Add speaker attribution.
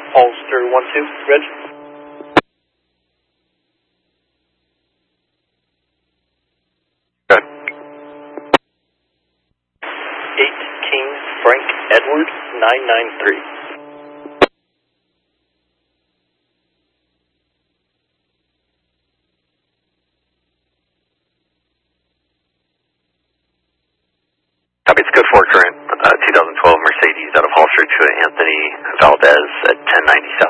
Speaker 1: Holster 1-2, Reg.
Speaker 2: Good.
Speaker 1: 8 King Frank Edward 993.
Speaker 2: Copy, it's good for current 2012 Mercedes out of Holster to Anthony Valdez at 1090 South.